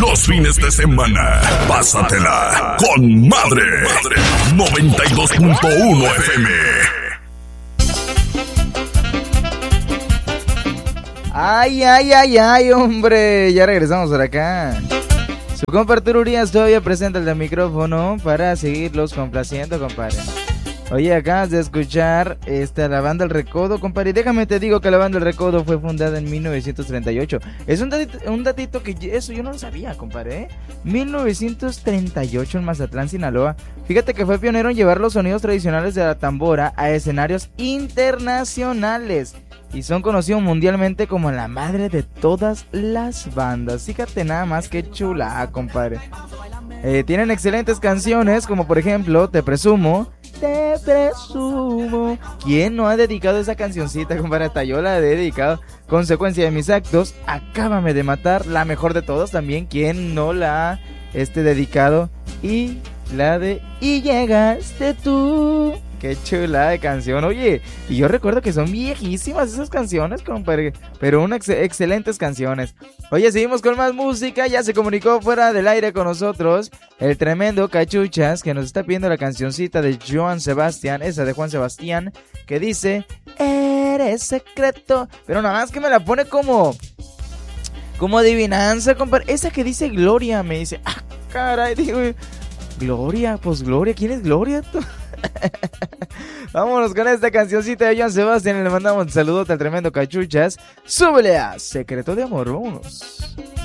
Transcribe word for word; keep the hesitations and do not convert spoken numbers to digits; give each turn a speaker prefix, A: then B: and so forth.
A: Los fines de semana, pásatela con madre. noventa y dos punto uno F M.
B: Ay, ay, ay, ay, hombre. Ya regresamos por acá. Su compa Arturo Urias todavía presenta el del micrófono para seguirlos complaciendo, compadre. Oye, acabas de escuchar esta, la banda El Recodo, compadre. Y déjame te digo que la banda El Recodo fue fundada en mil novecientos treinta y ocho. Es un datito, un datito que eso yo no lo sabía, compadre, ¿eh? mil novecientos treinta y ocho en Mazatlán, Sinaloa. Fíjate que fue pionero en llevar los sonidos tradicionales de la tambora a escenarios internacionales. Y son conocidos mundialmente como la madre de todas las bandas. Fíjate nada más que chula, compadre. Eh, tienen excelentes canciones, como por ejemplo Te Presumo. Te presumo. ¿Quién no ha dedicado esa cancioncita, compadre? Hasta yo la he dedicado. Consecuencia de mis actos. Acábame de matar. La mejor de todos también. ¿Quién no la ha este, dedicado? Y la de Y llegaste tú. Qué chula de canción. Oye, y yo recuerdo que son viejísimas esas canciones, compadre, pero unas ex- excelentes canciones. Oye, seguimos con más música. Ya se comunicó fuera del aire con nosotros el tremendo Cachuchas, que nos está pidiendo la cancioncita de Joan Sebastián, esa de Juan Sebastián, que dice Eres secreto. Pero nada más que me la pone como Como adivinanza, compadre. Esa que dice Gloria, me dice, ah, caray, digo, Gloria, pues Gloria, ¿quién es Gloria? Vámonos con esta cancioncita de Joan Sebastián y le mandamos un saludote al tremendo Cachuchas. Súbele a Secreto de Amor, vámonos.